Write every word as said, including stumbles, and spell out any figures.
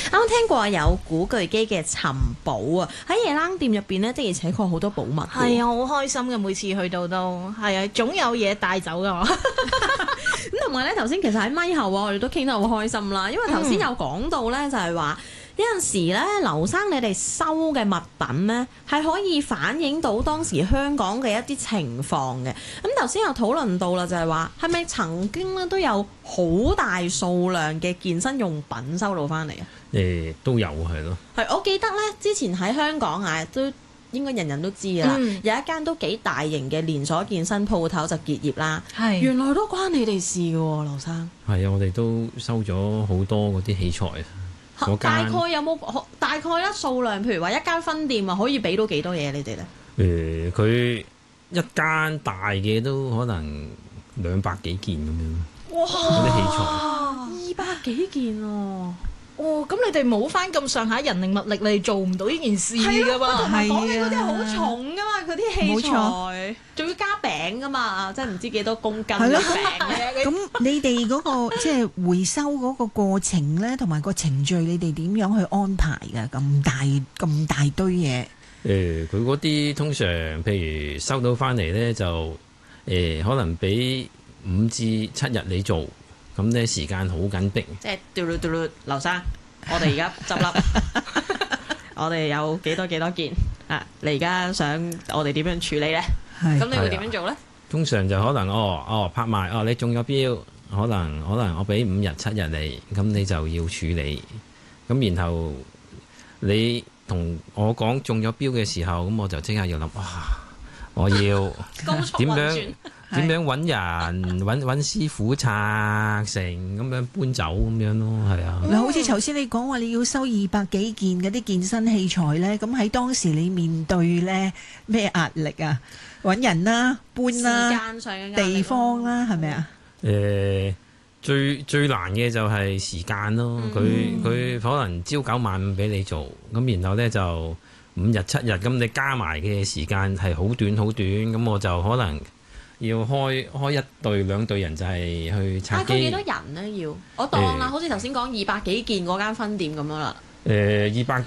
啱啱聽過有古巨基嘅尋寶啊，喺夜冷店入邊呢，的而且確好多寶物。 係啊，好開心嘅，每次去到都係啊，總有嘢帶走㗎嘛。 咁同埋咧，頭先其實喺咪後啊，我哋都傾得好開心啦，因為頭先有講到咧，就係話。有陣時咧，劉生你哋收嘅物品咧，係可以反映到當時香港嘅一啲情況嘅。咁頭先有討論到啦，就係話係咪曾經咧都有好大數量嘅健身用品收到翻嚟啊？ 誒、都有係咯。 係，我記得咧，之前喺香港啊，都應該人人都知啦， 嗯、 有一間都幾大型嘅連鎖健身鋪頭就結業啦。 係原來都關你哋事嘅喎，劉生。 係啊，我哋都收咗好多嗰啲器材。 大概有冇大概咧數量？譬如話一間分店啊，可以俾到幾多嘢你哋咧？ 誒，佢一間大嘅都可能兩百幾件咁樣。 哇！ 嗰啲器材二百幾件喎。 哦，咁你哋冇翻咁上下人力物力，你哋做唔到呢件事㗎嘛？ 同埋講起嗰啲好重㗎嘛，嗰啲器材，仲要加餅㗎嘛，即係唔知幾多公斤嘅餅。 咁你哋嗰個即係回收嗰個過程咧，同埋個程序，你哋點樣去安排㗎？咁大咁大堆嘢。 誒，佢嗰啲通常譬如收到翻嚟咧，就誒可能俾五至七日你做。咁咧時間好緊迫， 即係嘟嚕嘟嚕，劉生，我哋而家執笠，我哋有幾多幾多件啊？你而家想我哋點樣處理咧？咁你會點樣做咧？ 通常就可能哦哦拍賣哦，你中咗標，可能可能我俾五日七日你，咁你就要處理。咁然後你同我講中咗標嘅時候，咁我就即刻要諗，哇！我要點樣？點樣揾人揾揾師傅拆成咁樣搬走咁樣咯，係啊。 嗱，好似頭先你講話你要收二百幾件嗰啲健身器材咧，咁喺當時你面對咧咩壓力啊？揾人啦，搬啦， 時間上嘅壓力地方啦，係咪啊？ 誒、呃，最最難嘅就係時間咯。佢佢、嗯、可能朝九晚五俾你做，咁然後咧就五日七日，咁你加埋嘅時間係好短好短，咁我就可能。要開開一隊兩隊人就係去拆機。 大概幾多人呢？要我當啦，好似頭先講二百幾件嗰間分店咁樣啦。 誒，二百